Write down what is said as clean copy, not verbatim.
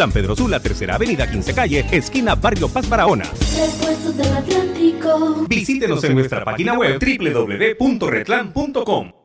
San Pedro Sula, Tercera Avenida, 15 Calle, esquina Barrio Paz Barahona. Repuestos del Atlántico. Visítenos en nuestra página web www.retlan.com.